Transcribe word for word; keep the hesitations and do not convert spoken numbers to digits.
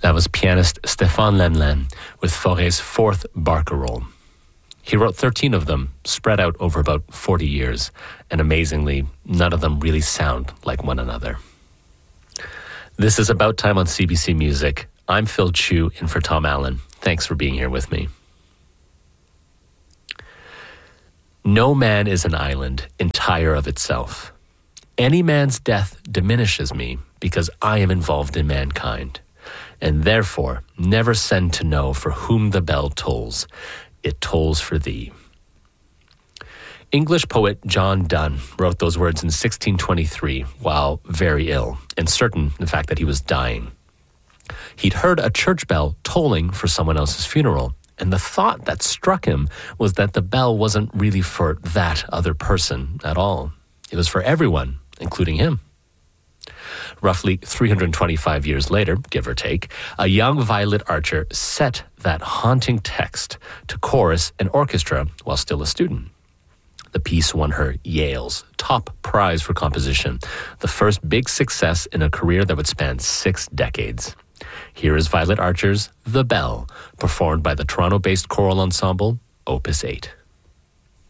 That was pianist Stéphane Lemlin with Fauré's fourth Barcarolle. He wrote thirteen of them, spread out over about forty years, and amazingly, none of them really sound like one another. This is About Time on C B C Music. I'm Phil Chu in for Tom Allen. Thanks for being here with me. No man is an island, entire of itself. Any man's death diminishes me because I am involved in mankind, and therefore never send to know for whom the bell tolls. It tolls for thee. English poet John Donne wrote those words in sixteen twenty-three while very ill and certain, in fact, that he was dying. He'd heard a church bell tolling for someone else's funeral, and the thought that struck him was that the bell wasn't really for that other person at all. It was for everyone, including him. Roughly three hundred twenty-five years later, give or take, a young Violet Archer set that haunting text to chorus and orchestra while still a student. The piece won her Yale's top prize for composition, the first big success in a career that would span six decades. Here is Violet Archer's The Bell, performed by the Toronto-based choral ensemble Opus eight.